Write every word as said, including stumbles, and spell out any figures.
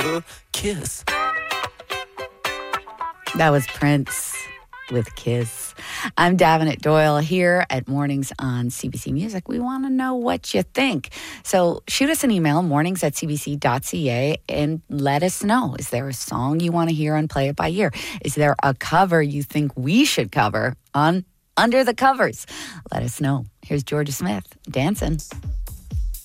a kiss. That was Prince with Kiss. I'm Davenant Doyle here at Mornings on C B C Music. We want to know what you think. So shoot us an email, mornings at c b c dot c a, and let us know. Is there a song you want to hear on Play It By Ear? Is there a cover you think we should cover on Under the Covers? Let us know. Here's Georgia Smith, Dancing.